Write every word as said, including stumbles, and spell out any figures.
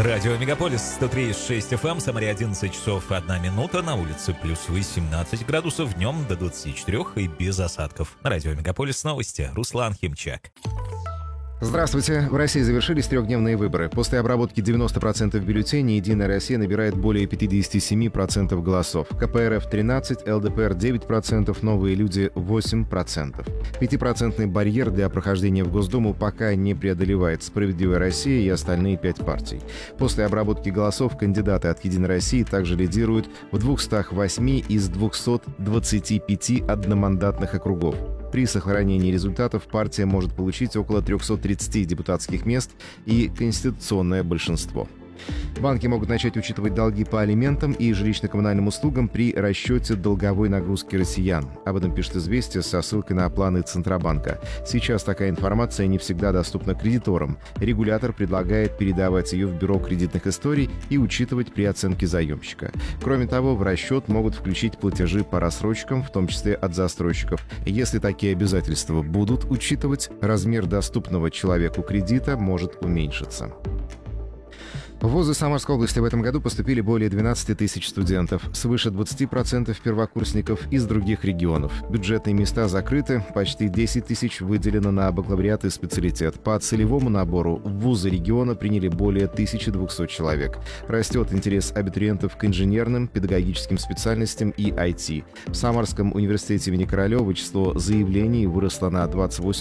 Радио Мегаполис сто три и шесть эф эм, Самаре одиннадцать часов одна минута, на улице плюс восемнадцать градусов, днем до двадцати четырёх и без осадков. Радио Мегаполис новости, Руслан Химчак. Здравствуйте. В России завершились трехдневные выборы. После обработки девяноста процентов бюллетеней «Единая Россия» набирает более пятьдесят семь процентов голосов. ка пэ эр эф тринадцать, эл дэ пэ эр девять процентов, «Новые люди» восемь процентов. Пятипроцентный барьер для прохождения в Госдуму пока не преодолевает «Справедливая Россия» и остальные пять партий. После обработки голосов кандидаты от «Единой России» также лидируют в двухстах восьми из двухсот двадцати пяти одномандатных округов. При сохранении результатов партия может получить около трёхсот тридцати депутатских мест и конституционное большинство. Банки могут начать учитывать долги по алиментам и жилищно-коммунальным услугам при расчете долговой нагрузки россиян. Об этом пишет «Известия» со ссылкой на планы Центробанка. Сейчас такая информация не всегда доступна кредиторам. Регулятор предлагает передавать ее в Бюро кредитных историй и учитывать при оценке заемщика. Кроме того, в расчет могут включить платежи по рассрочкам, в том числе от застройщиков. Если такие обязательства будут учитывать, размер доступного человеку кредита может уменьшиться. В вузы Самарской области в этом году поступили более двенадцати тысяч студентов, свыше двадцати процентов первокурсников из других регионов. Бюджетные места закрыты, почти десять тысяч выделено на бакалавриат и специалитет. По целевому набору в вузы региона приняли более тысячи двухсот человек. Растет интерес абитуриентов к инженерным, педагогическим специальностям и ай ти. В Самарском университете имени Королева число заявлений выросло на двадцать восемь